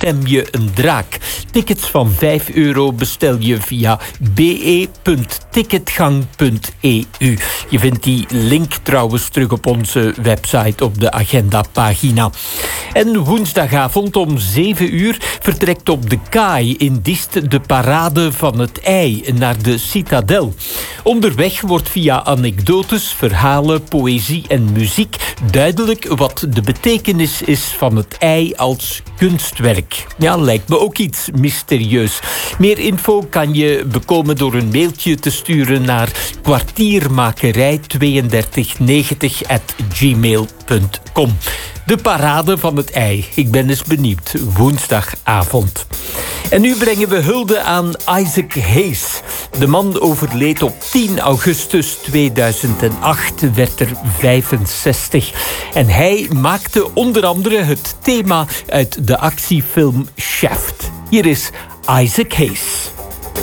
stem je een draak. Tickets van €5 bestel je via be.ticketgang.eu. Je vindt die link trouwens terug op onze website op de agendapagina. En woensdagavond om 7:00 vertrekt op de Kaai in Diest de parade van het ei naar de Citadel. Onderweg wordt via anekdotes, verhalen, poëzie en muziek duidelijk wat de betekenis is van het ei als kunstwerk. Ja, lijkt me ook iets mysterieus. Meer info kan je bekomen door een mailtje te sturen naar kwartiermakerij3290@gmail.com. De parade van het ei. Ik ben eens benieuwd. Woensdagavond. En nu brengen we hulde aan Isaac Hayes. De man overleed op 10 augustus 2008, werd er 65. En hij maakte onder andere het thema uit de actiefilm Shaft. Hier is Isaac Hayes.